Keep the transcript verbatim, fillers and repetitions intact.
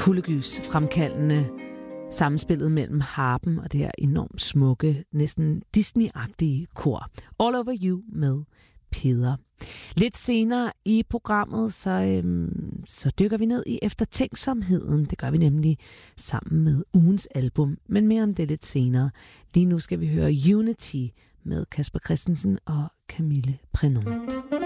kuldegys fremkaldende samspillet mellem harpen og det her enormt smukke, næsten Disney-agtige kor. All Over You med Peder. Lidt senere i programmet, så, øhm, så dykker vi ned i eftertænksomheden. Det gør vi nemlig sammen med ugens album, men mere om det lidt senere. Lige nu skal vi høre Unity med Kasper Christensen og Camille Prenant.